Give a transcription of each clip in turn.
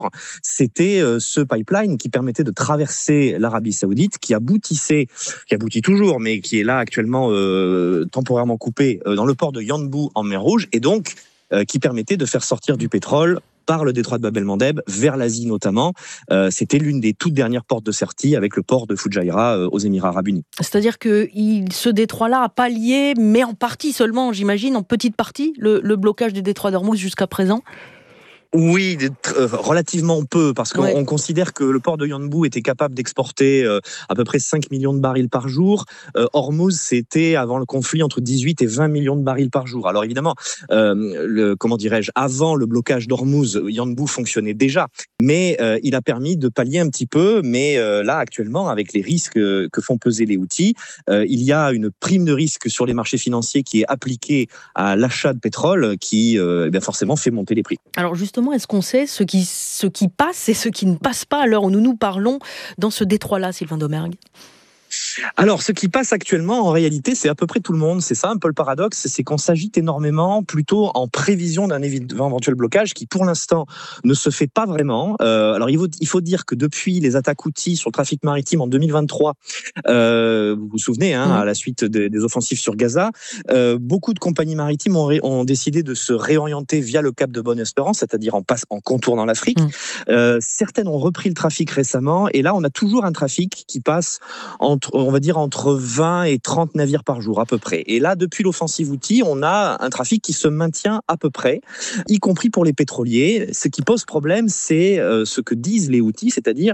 c'était ce pipeline qui permettait de traverser l'Arabie Saoudite, qui aboutit toujours, mais qui est là actuellement temporairement coupé dans le port de Yanbu en mer Rouge, et donc qui permettait de faire sortir du pétrole par le détroit de Bab el-Mandeb vers l'Asie notamment. C'était l'une des toutes dernières portes de sortie avec le port de Fujairah aux Émirats Arabes Unis. C'est-à-dire que ce détroit-là a pallié, mais en partie seulement, j'imagine, en petite partie, le blocage du détroit d'Ormuz jusqu'à présent ? Oui, relativement peu, parce qu'on considère que le port de Yanbu était capable d'exporter à peu près 5 millions de barils par jour. Hormuz, c'était avant le conflit entre 18 et 20 millions de barils par jour. Alors évidemment, avant le blocage d'Hormuz, Yanbu fonctionnait déjà, mais il a permis de pallier un petit peu. Mais là, actuellement, avec les risques que font peser les Houthis, il y a une prime de risque sur les marchés financiers qui est appliquée à l'achat de pétrole, qui forcément fait monter les prix. Alors justement, est-ce qu'on sait ce qui passe et ce qui ne passe pas à l'heure où nous parlons dans ce détroit-là, Sylvain Domergue ? Alors, ce qui passe actuellement, en réalité, c'est à peu près tout le monde. C'est ça un peu le paradoxe, c'est qu'on s'agite énormément plutôt en prévision d'un éventuel blocage qui, pour l'instant, ne se fait pas vraiment. Alors, il faut dire que depuis les attaques Houthis sur le trafic maritime en 2023, vous vous souvenez, à la suite des offensives sur Gaza, beaucoup de compagnies maritimes ont décidé de se réorienter via le cap de Bonne-Espérance, c'est-à-dire en contournant l'Afrique. Certaines ont repris le trafic récemment, et là, on a toujours un trafic qui passe entre 20 et 30 navires par jour à peu près. Et là, depuis l'offensive Houthi, on a un trafic qui se maintient à peu près, y compris pour les pétroliers. Ce qui pose problème, c'est ce que disent les Houthis, c'est-à-dire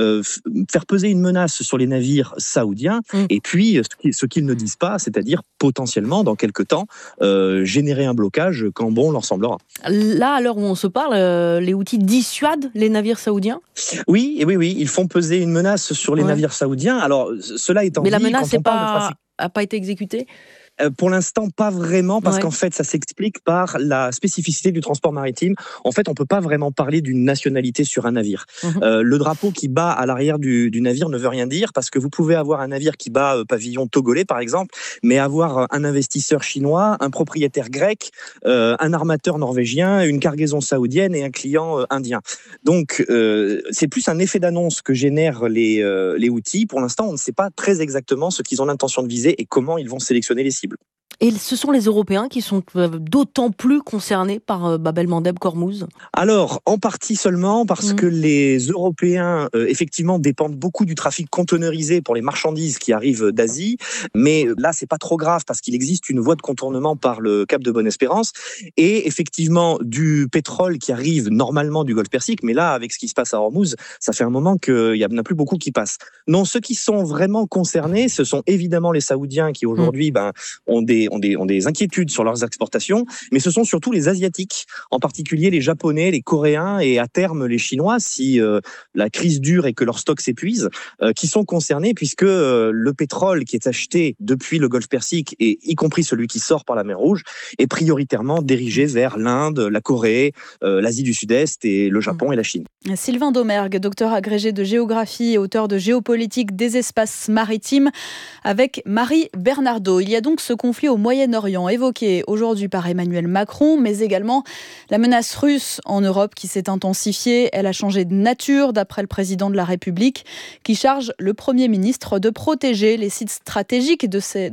faire peser une menace sur les navires saoudiens, et puis ce qu'ils ne disent pas, c'est-à-dire potentiellement, dans quelques temps, générer un blocage quand bon leur semblera. Là, à l'heure où on se parle, les Houthis dissuadent les navires saoudiens ? Oui, ils font peser une menace sur les navires saoudiens. Alors, cela étant dit, mais la menace n'a pas été exécutée ? Pour l'instant, pas vraiment, parce qu'en fait, ça s'explique par la spécificité du transport maritime. En fait, on peut pas vraiment parler d'une nationalité sur un navire. Le drapeau qui bat à l'arrière du navire ne veut rien dire, parce que vous pouvez avoir un navire qui bat pavillon togolais, par exemple, mais avoir un investisseur chinois, un propriétaire grec, un armateur norvégien, une cargaison saoudienne et un client indien. Donc, c'est plus un effet d'annonce que génèrent les Houthis. Pour l'instant, on ne sait pas très exactement ce qu'ils ont l'intention de viser et comment ils vont sélectionner les cibles. Et ce sont les Européens qui sont d'autant plus concernés par Bab el-Mandeb qu'Hormuz ? Alors, en partie seulement, parce que les Européens, effectivement, dépendent beaucoup du trafic conteneurisé pour les marchandises qui arrivent d'Asie. Mais là, c'est pas trop grave, parce qu'il existe une voie de contournement par le cap de Bonne-Espérance. Et effectivement, du pétrole qui arrive normalement du Golfe Persique. Mais là, avec ce qui se passe à Hormuz, ça fait un moment qu'il n'y en a plus beaucoup qui passent. Non, ceux qui sont vraiment concernés, ce sont évidemment les Saoudiens qui, aujourd'hui, ont des inquiétudes sur leurs exportations, mais ce sont surtout les Asiatiques, en particulier les Japonais, les Coréens et à terme les Chinois, si la crise dure et que leurs stocks s'épuisent, qui sont concernés, puisque le pétrole qui est acheté depuis le Golfe Persique, et y compris celui qui sort par la mer Rouge, est prioritairement dirigé vers l'Inde, la Corée, l'Asie du Sud-Est et le Japon et la Chine. Sylvain Domergue, docteur agrégé de géographie et auteur de Géopolitique des espaces maritimes, avec Marie Bernardo. Il y a donc ce conflit au Moyen-Orient, évoqué aujourd'hui par Emmanuel Macron, mais également la menace russe en Europe qui s'est intensifiée. Elle a changé de nature, d'après le président de la République, qui charge le Premier ministre de protéger les sites stratégiques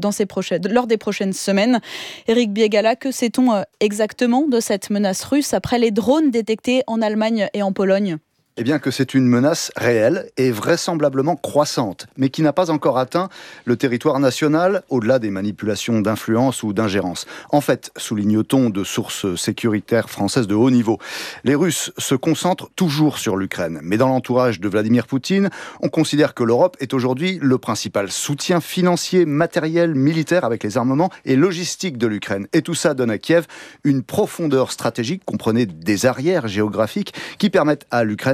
lors des prochaines semaines. Éric Biégala, que sait-on exactement de cette menace russe après les drones détectés en Allemagne et en Pologne ? Eh bien que c'est une menace réelle et vraisemblablement croissante, mais qui n'a pas encore atteint le territoire national, au-delà des manipulations d'influence ou d'ingérence. En fait, souligne-t-on de sources sécuritaires françaises de haut niveau, les Russes se concentrent toujours sur l'Ukraine. Mais dans l'entourage de Vladimir Poutine, on considère que l'Europe est aujourd'hui le principal soutien financier, matériel, militaire avec les armements et logistiques de l'Ukraine. Et tout ça donne à Kiev une profondeur stratégique, comprenez des arrières géographiques, qui permettent à l'Ukraine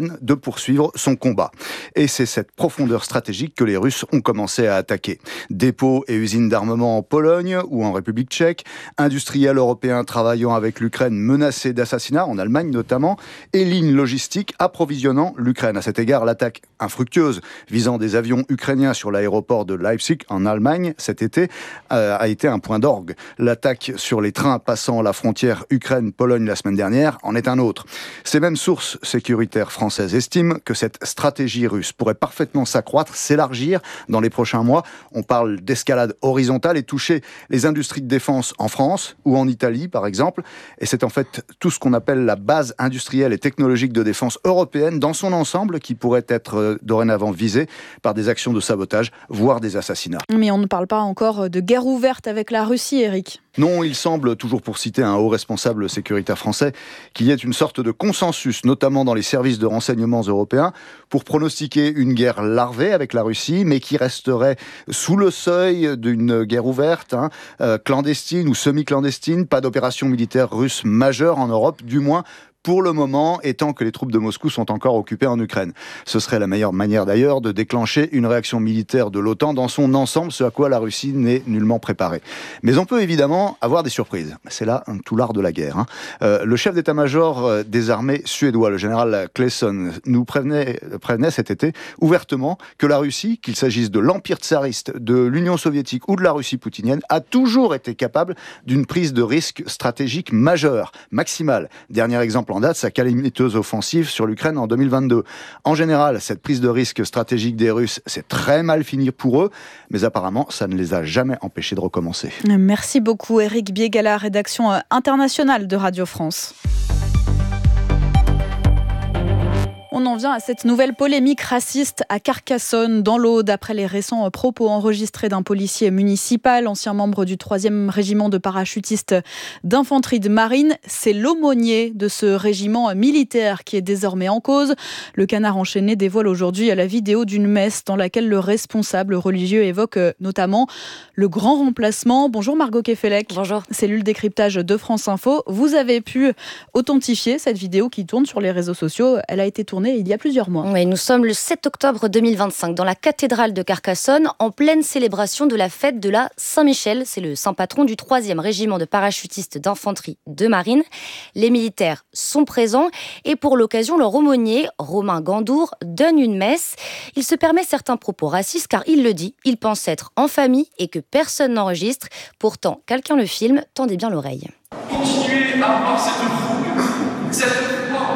l'Ukraine de poursuivre son combat. Et c'est cette profondeur stratégique que les Russes ont commencé à attaquer. Dépôts et usines d'armement en Pologne ou en République tchèque, industriels européens travaillant avec l'Ukraine menacés d'assassinat, en Allemagne notamment, et lignes logistiques approvisionnant l'Ukraine. À cet égard, l'attaque infructueuse visant des avions ukrainiens sur l'aéroport de Leipzig en Allemagne cet été a été un point d'orgue. L'attaque sur les trains passant la frontière Ukraine-Pologne la semaine dernière en est un autre. Ces mêmes sources sécuritaires françaises estiment que cette stratégie russe pourrait parfaitement s'accroître, s'élargir dans les prochains mois. On parle d'escalade horizontale et toucher les industries de défense en France ou en Italie par exemple. Et c'est en fait tout ce qu'on appelle la base industrielle et technologique de défense européenne dans son ensemble qui pourrait être dorénavant visée par des actions de sabotage, voire des assassinats. Mais on ne parle pas encore de guerre ouverte avec la Russie, Eric. Non, il semble, toujours pour citer un haut responsable sécuritaire français, qu'il y ait une sorte de consensus, notamment dans les services de renseignements européens, pour pronostiquer une guerre larvée avec la Russie, mais qui resterait sous le seuil d'une guerre ouverte, clandestine ou semi-clandestine, pas d'opération militaire russe majeure en Europe, du moins pour le moment, et tant que les troupes de Moscou sont encore occupées en Ukraine. Ce serait la meilleure manière d'ailleurs de déclencher une réaction militaire de l'OTAN dans son ensemble, ce à quoi la Russie n'est nullement préparée. Mais on peut évidemment avoir des surprises. C'est là tout l'art de la guerre. Le chef d'état-major des armées suédois, le général Claesson, nous prévenait cet été ouvertement que la Russie, qu'il s'agisse de l'Empire tsariste, de l'Union soviétique ou de la Russie poutinienne, a toujours été capable d'une prise de risque stratégique majeure, maximale. Dernier exemple en date, sa calamiteuse offensive sur l'Ukraine en 2022. En général, cette prise de risque stratégique des Russes, c'est très mal fini pour eux, mais apparemment, ça ne les a jamais empêchés de recommencer. Merci beaucoup, Eric Biegala, rédaction internationale de Radio France. On en vient à cette nouvelle polémique raciste à Carcassonne, dans l'Aude, après les récents propos enregistrés d'un policier municipal, ancien membre du 3e régiment de parachutistes d'infanterie de marine. C'est l'aumônier de ce régiment militaire qui est désormais en cause. Le Canard enchaîné dévoile aujourd'hui la vidéo d'une messe dans laquelle le responsable religieux évoque notamment le grand remplacement. Bonjour Margot Kefelec. Bonjour. Cellule décryptage de France Info. Vous avez pu authentifier cette vidéo qui tourne sur les réseaux sociaux. Elle a été tournée il y a plusieurs mois. Oui, nous sommes le 7 octobre 2025 dans la cathédrale de Carcassonne, en pleine célébration de la fête de la Saint-Michel. C'est le saint patron du 3e régiment de parachutistes d'infanterie de marine. Les militaires sont présents et pour l'occasion, leur aumônier, Romain Gandour, donne une messe. Il se permet certains propos racistes car il le dit, il pense être en famille et que personne n'enregistre. Pourtant, quelqu'un le filme, tendez bien l'oreille. Continuez à avoir cette fougue, cette foi.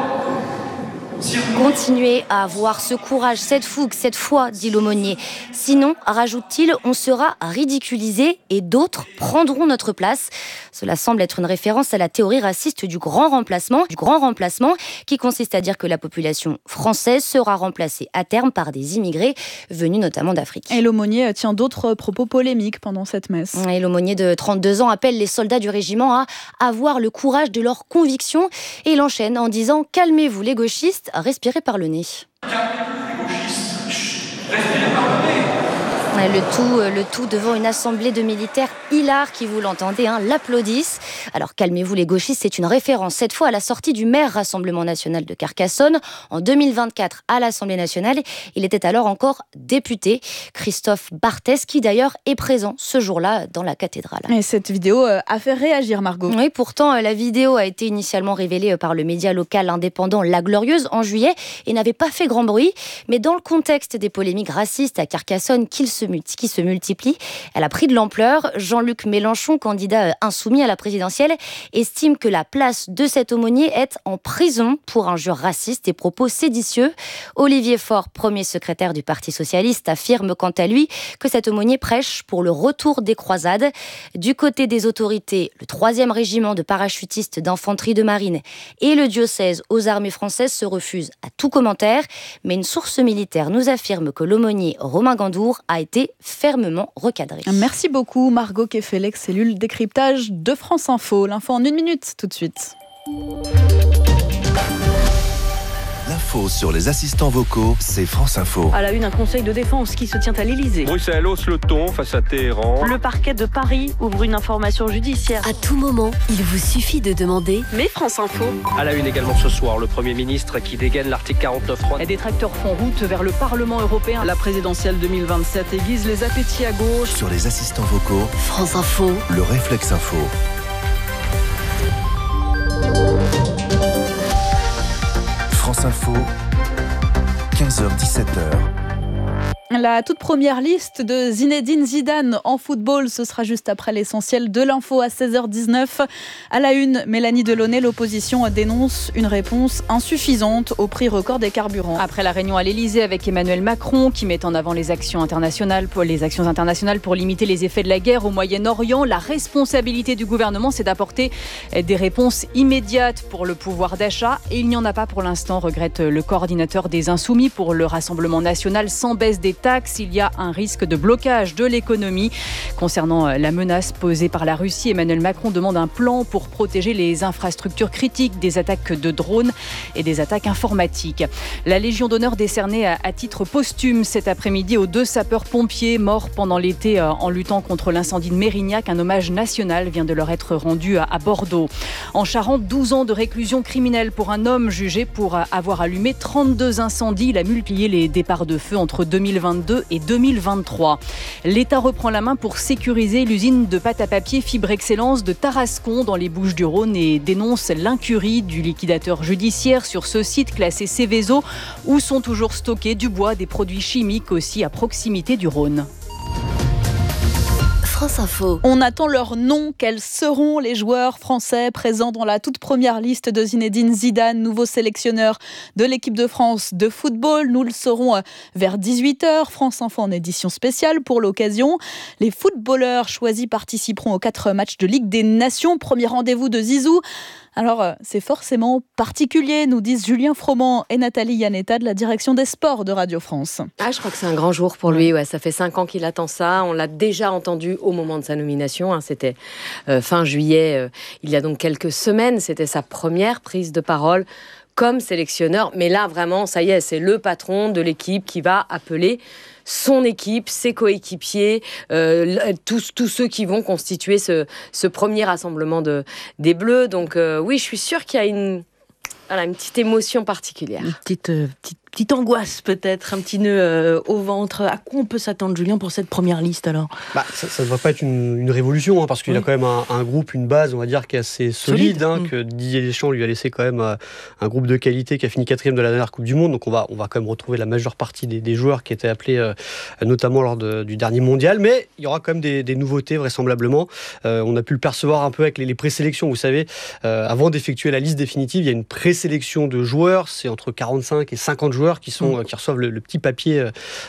Continuez à avoir ce courage, cette fougue, cette foi, dit l'aumônier. Sinon, rajoute-t-il, on sera ridiculisé et d'autres prendront notre place. Cela semble être une référence à la théorie raciste du grand remplacement, qui consiste à dire que la population française sera remplacée à terme par des immigrés venus notamment d'Afrique. Et l'aumônier tient d'autres propos polémiques pendant cette messe. Et l'aumônier de 32 ans appelle les soldats du régiment à avoir le courage de leurs convictions et il enchaîne en disant « Calmez-vous les gauchistes, respirez par le nez ». Calmez-vous les gauchistes, respirez par le nez. Le tout devant une assemblée de militaires hilars qui, vous l'entendez, l'applaudissent. Alors calmez-vous les gauchistes, c'est une référence cette fois à la sortie du maire Rassemblement National de Carcassonne en 2024 à l'Assemblée nationale. Il était alors encore député, Christophe Barthès, qui d'ailleurs est présent ce jour-là dans la cathédrale. Et cette vidéo a fait réagir Margot. Oui, pourtant la vidéo a été initialement révélée par le média local indépendant La Glorieuse en juillet et n'avait pas fait grand bruit. Mais dans le contexte des polémiques racistes à Carcassonne qui se multiplient, elle a pris de l'ampleur. Jean-Luc Mélenchon, candidat insoumis à la présidentielle, estime que la place de cet aumônier est en prison pour injures racistes et propos séditieux. Olivier Faure, premier secrétaire du Parti socialiste, affirme quant à lui que cet aumônier prêche pour le retour des croisades. Du côté des autorités, le 3e régiment de parachutistes d'infanterie de marine et le diocèse aux armées françaises se refusent à tout commentaire, mais une source militaire nous affirme que l'aumônier Romain Gandour a été fermement recadré. Merci beaucoup Margot Kefelec, cellule décryptage de France Info. L'info en 1 minute tout de suite. L'info sur les assistants vocaux, c'est France Info. À la une, un conseil de défense qui se tient à l'Elysée. Bruxelles hausse le ton face à Téhéran. Le parquet de Paris ouvre une information judiciaire. À tout moment, il vous suffit de demander. Mais France Info. À la une également ce soir, le Premier ministre qui dégaine l'article 49.3. Les détracteurs font route vers le Parlement européen. La présidentielle 2027 aiguise les appétits à gauche. Sur les assistants vocaux, France Info. Le réflexe info. France Info, 15h-17h. La toute première liste de Zinedine Zidane en football, ce sera juste après l'essentiel de l'info à 16h19. À la une, Mélanie Delaunay, l'opposition dénonce une réponse insuffisante au prix record des carburants. Après la réunion à l'Elysée avec Emmanuel Macron, qui met en avant les actions internationales pour limiter les effets de la guerre au Moyen-Orient, la responsabilité du gouvernement, c'est d'apporter des réponses immédiates pour le pouvoir d'achat. Et il n'y en a pas pour l'instant, regrette le coordinateur des Insoumis pour le Rassemblement national. Sans baisse des taxes, il y a un risque de blocage de l'économie. Concernant la menace posée par la Russie, Emmanuel Macron demande un plan pour protéger les infrastructures critiques des attaques de drones et des attaques informatiques. La Légion d'honneur décernée à titre posthume cet après-midi aux 2 sapeurs-pompiers morts pendant l'été en luttant contre l'incendie de Mérignac. Un hommage national vient de leur être rendu à Bordeaux. En Charente, 12 ans de réclusion criminelle pour un homme jugé pour avoir allumé 32 incendies. Il a multiplié les départs de feu entre 2022 et 2023. L'État reprend la main pour sécuriser l'usine de pâte à papier Fibre Excellence de Tarascon dans les Bouches-du-Rhône et dénonce l'incurie du liquidateur judiciaire sur ce site classé Céveso où sont toujours stockés du bois, des produits chimiques aussi à proximité du Rhône. France Info. On attend leur nom. Quels seront les joueurs français présents dans la toute première liste de Zinedine Zidane, nouveau sélectionneur de l'équipe de France de football? Nous le saurons vers 18h. France Info en édition spéciale pour l'occasion. Les footballeurs choisis participeront aux 4 matchs de Ligue des Nations. Premier rendez-vous de Zizou. Alors, c'est forcément particulier, nous disent Julien Froment et Nathalie Yanetta de la direction des sports de Radio France. Je crois que c'est un grand jour pour lui. Ouais, ça fait 5 ans qu'il attend ça. On l'a déjà entendu au moment de sa nomination. C'était fin juillet, il y a donc quelques semaines. C'était sa première prise de parole comme sélectionneur. Mais là, vraiment, ça y est, c'est le patron de l'équipe qui va appeler son équipe, ses coéquipiers, tous ceux qui vont constituer ce premier rassemblement des Bleus. Donc oui, je suis sûre qu'il y a une petite émotion particulière. Une petite angoisse peut-être, un petit nœud au ventre. À quoi on peut s'attendre, Julien, pour cette première liste alors ? Ça ne devrait pas être une révolution, parce qu'il y a quand même un groupe, une base, on va dire, qui est assez solide. Que Didier Deschamps lui a laissé quand même un groupe de qualité qui a fini 4e de la dernière Coupe du Monde. Donc on va quand même retrouver la majeure partie des joueurs qui étaient appelés notamment lors du dernier mondial. Mais il y aura quand même des nouveautés vraisemblablement. On a pu le percevoir un peu avec les présélections. Vous savez, avant d'effectuer la liste définitive, il y a une présélection de joueurs. C'est entre 45 et 50 joueurs qui reçoivent le petit papier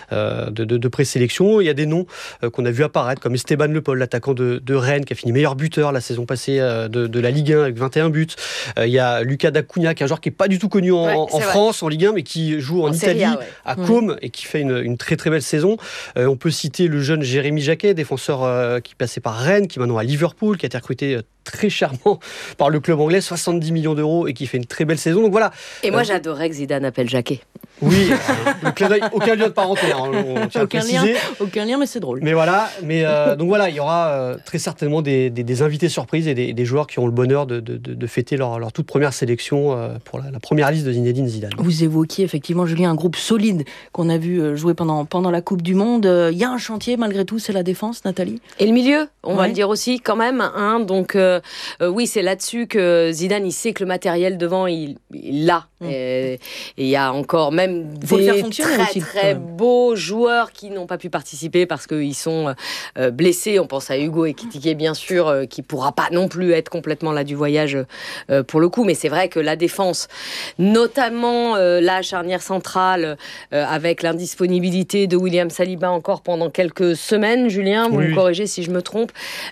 de présélection. Il y a des noms qu'on a vu apparaître, comme Esteban Le Paul, l'attaquant de Rennes, qui a fini meilleur buteur la saison passée de la Ligue 1 avec 21 buts. Il y a Lucas Dacunia, qui est un joueur qui n'est pas du tout connu en France, en Ligue 1, mais qui joue en Italie, à Côme, et qui fait une très très belle saison. On peut citer le jeune Jérémy Jacquet, défenseur qui passait par Rennes, qui est maintenant à Liverpool, qui a été recruté très chèrement par le club anglais, 70 millions d'euros, et qui fait une très belle saison. Donc voilà. Et moi, j'adorais que Zidane appelle Jacquet. Oui, le clin d'œil, aucun lien de parenté, on tient à préciser. Aucun lien, mais c'est drôle. Mais voilà, donc voilà, il y aura très certainement des invités surprises et des joueurs qui ont le bonheur de fêter leur toute première sélection pour la première liste de Zinedine Zidane. Vous évoquiez effectivement, Julien, un groupe solide qu'on a vu jouer pendant la Coupe du Monde. Il y a un chantier, malgré tout, c'est la défense, Nathalie ? Et le milieu, on va le dire aussi quand même. Donc oui, c'est là-dessus que Zidane, il sait que le matériel devant, il l'a. Et il y a encore même des très beaux joueurs qui n'ont pas pu participer parce qu'ils sont blessés. On pense à Hugo Ekitike, bien sûr, qui ne pourra pas non plus être complètement là du voyage pour le coup. Mais c'est vrai que la défense, notamment la charnière centrale, avec l'indisponibilité de William Saliba encore pendant quelques semaines, Julien, vous me corrigez si je me trompe,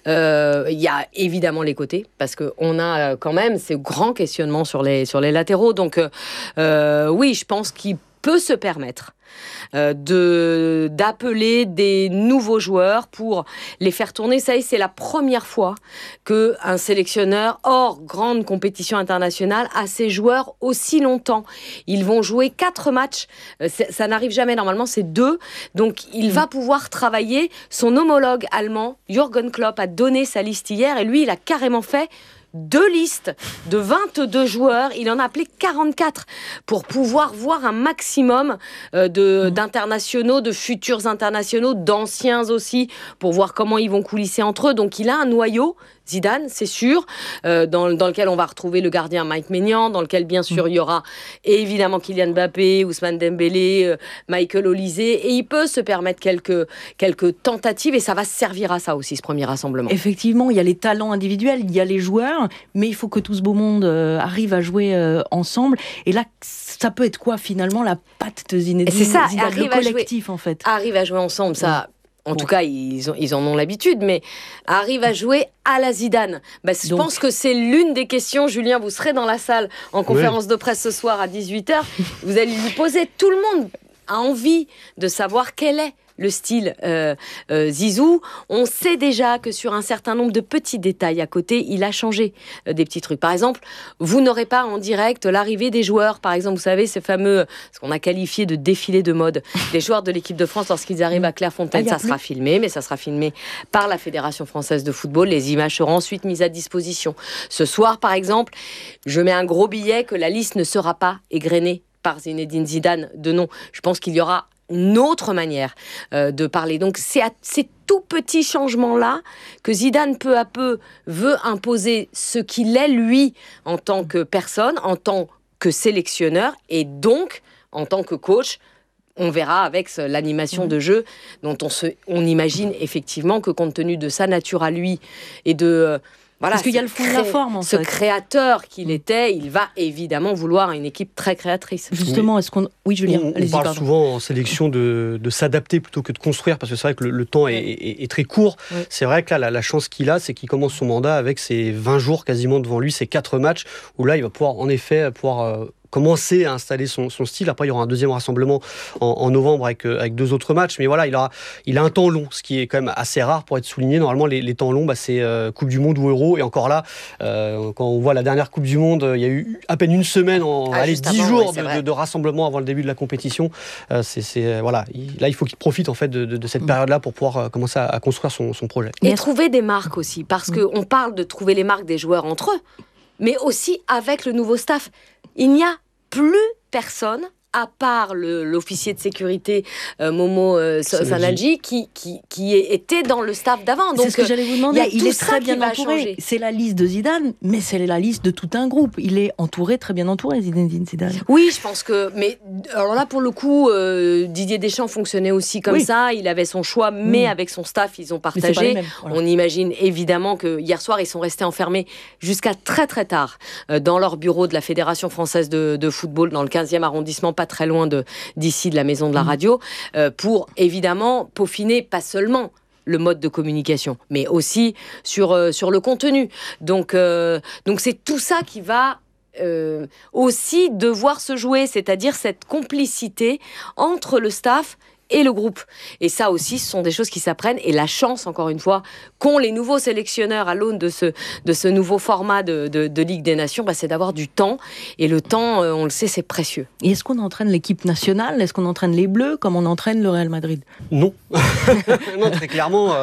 il y a évidemment les côtés, parce qu'on a quand même ces grands questionnements sur les latéraux. Donc oui, je pense qu'il peut se permettre d'appeler des nouveaux joueurs pour les faire tourner. Ça y est, c'est la première fois qu'un sélectionneur, hors grande compétition internationale, a ses joueurs aussi longtemps. Ils vont jouer 4 matchs. Ça n'arrive jamais, normalement, c'est 2. Donc, il va pouvoir travailler. Son homologue allemand, Jürgen Klopp, a donné sa liste hier et lui, il a carrément fait 2 listes de 22 joueurs, il en a appelé 44 pour pouvoir voir un maximum d'internationaux, de futurs internationaux, d'anciens aussi, pour voir comment ils vont coulisser entre eux. Donc il a un noyau, Zidane, c'est sûr, dans lequel on va retrouver le gardien Mike Maignan, dans lequel bien sûr il y aura évidemment Kylian Mbappé, Ousmane Dembélé, Michael Olise, et il peut se permettre quelques tentatives et ça va servir à ça aussi, ce premier rassemblement. Effectivement, il y a les talents individuels, il y a les joueurs, mais il faut que tout ce beau monde arrive à jouer ensemble. Et là, ça peut être quoi finalement la patte de Zinedine Zidane, le collectif en fait. Arrive à jouer ensemble, ça. En tout cas, ils en ont l'habitude, mais arrive à jouer à la Zidane. Je pense que c'est l'une des questions. Julien, vous serez dans la salle en conférence de presse ce soir à 18h. Vous allez lui poser. Tout le monde a envie de savoir quel est le style Zizou. On sait déjà que sur un certain nombre de petits détails à côté, il a changé des petits trucs. Par exemple, vous n'aurez pas en direct l'arrivée des joueurs. Par exemple, vous savez, ce qu'on a qualifié de défilé de mode. Les joueurs de l'équipe de France, lorsqu'ils arrivent à Clairefontaine, ça sera filmé, mais ça sera filmé par la Fédération française de football. Les images seront ensuite mises à disposition. Ce soir, par exemple, je mets un gros billet que la liste ne sera pas égrenée par Zinedine Zidane de nom. Je pense qu'il y aura une autre manière de parler. Donc c'est à ces tout petits changements-là que Zidane peu à peu veut imposer ce qu'il est lui en tant que personne, en tant que sélectionneur et donc en tant que coach. On verra avec l'animation de jeu dont on imagine effectivement que compte tenu de sa nature à lui et de... Voilà, parce qu'il y a le fond de la forme, en fait. Ce créateur qu'il était, il va évidemment vouloir une équipe très créatrice. Justement, est-ce qu'on... Oui, Julien, on parle souvent en sélection de s'adapter plutôt que de construire, parce que c'est vrai que le temps est très court. Ouais. C'est vrai que là, la chance qu'il a, c'est qu'il commence son mandat avec ses 20 jours quasiment devant lui, ses 4 matchs, où là, il va pouvoir, en effet, commencer à installer son style. Après, il y aura un deuxième rassemblement en novembre avec 2 autres matchs. Mais voilà, il a un temps long, ce qui est quand même assez rare pour être souligné. Normalement, les temps longs, c'est Coupe du Monde ou Euro. Et encore là, quand on voit la dernière Coupe du Monde, il y a eu à peine une semaine, 10 jours de rassemblement avant le début de la compétition. Voilà. Là, il faut qu'il profite en fait de cette période-là pour pouvoir commencer à construire son projet. Et trouver des marques aussi, parce qu'on parle de trouver les marques des joueurs entre eux, mais aussi avec le nouveau staff. Il n'y a plus personne, à part l'officier de sécurité Momo Sanadji, qui était dans le staff d'avant. Donc, c'est ce que j'allais vous demander. Il est très bien entouré. C'est la liste de Zidane, mais c'est la liste de tout un groupe. Il est très bien entouré, Zinedine Zidane. Oui, je pense que... Mais alors là, pour le coup, Didier Deschamps fonctionnait aussi comme ça. Il avait son choix, mais avec son staff, ils ont partagé. Voilà. On imagine évidemment que hier soir, ils sont restés enfermés jusqu'à très très tard dans leur bureau de la Fédération française de football, dans le 15e arrondissement, pas très loin d'ici, de la maison de la radio, pour évidemment peaufiner pas seulement le mode de communication, mais aussi sur le contenu. Donc c'est tout ça qui va aussi devoir se jouer, c'est-à-dire cette complicité entre le staff et le groupe. Et ça aussi, ce sont des choses qui s'apprennent. Et la chance, encore une fois, qu'ont les nouveaux sélectionneurs à l'aune de ce nouveau format de Ligue des Nations, c'est d'avoir du temps. Et le temps, on le sait, c'est précieux. Et est-ce qu'on entraîne l'équipe nationale ? Est-ce qu'on entraîne les Bleus comme on entraîne le Real Madrid ? Non. Non, très clairement,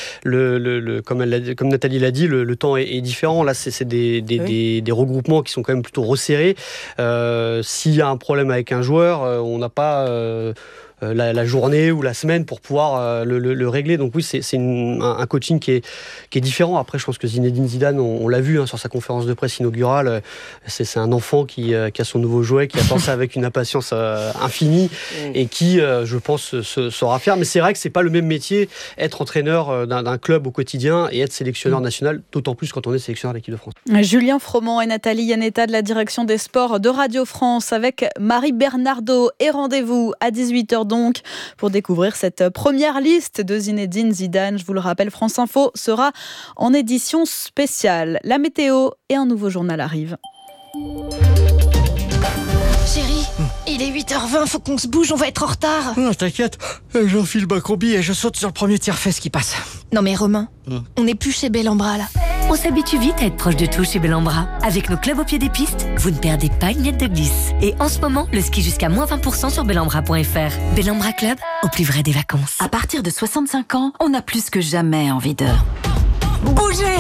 comme Nathalie l'a dit, le temps est différent. Là, c'est des regroupements qui sont quand même plutôt resserrés. S'il y a un problème avec un joueur, on n'a pas... la journée ou la semaine pour pouvoir le régler. Donc oui, c'est un coaching qui est différent. Après, je pense que Zinedine Zidane, on l'a vu sur sa conférence de presse inaugurale, c'est un enfant qui a son nouveau jouet, qui attend ça avec une impatience infinie et qui, je pense, saura faire. Mais c'est vrai que c'est pas le même métier, être entraîneur d'un club au quotidien et être sélectionneur national, d'autant plus quand on est sélectionneur de l'équipe de France. Julien Froment et Nathalie Iannetta de la direction des sports de Radio France avec Marie Bernardo. Et rendez-vous à 18h donc pour découvrir cette première liste de Zinedine Zidane. Je vous le rappelle, France Info sera en édition spéciale. La météo et un nouveau journal arrivent. Chérie, Il est 8h20, faut qu'on se bouge, on va être en retard. Non, t'inquiète, j'enfile ma combi et je saute sur le premier tire-fesse qui passe. Non mais Romain, on n'est plus chez Bellambra là. On s'habitue vite à être proche de tout chez Bellambra. Avec nos clubs au pied des pistes, vous ne perdez pas une miette de glisse. Et en ce moment, le ski jusqu'à moins 20% sur bellambra.fr. Bellambra Club, au plus vrai des vacances. À partir de 65 ans, on a plus que jamais envie de... bouger.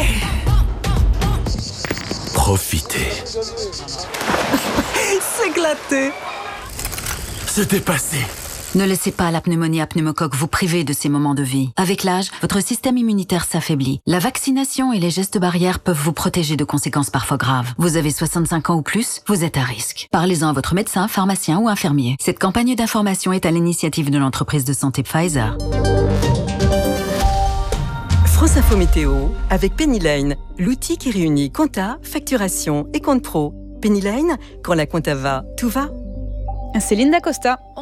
Profitez. S'éclater. Se dépasser. Ne laissez pas la pneumonie à pneumocoque vous priver de ces moments de vie. Avec l'âge, votre système immunitaire s'affaiblit. La vaccination et les gestes barrières peuvent vous protéger de conséquences parfois graves. Vous avez 65 ans ou plus, vous êtes à risque. Parlez-en à votre médecin, pharmacien ou infirmier. Cette campagne d'information est à l'initiative de l'entreprise de santé Pfizer. France Info Météo avec Pennyline, l'outil qui réunit compta, facturation et compte pro. Pennyline, quand la compta va, tout va. Céline Dacosta.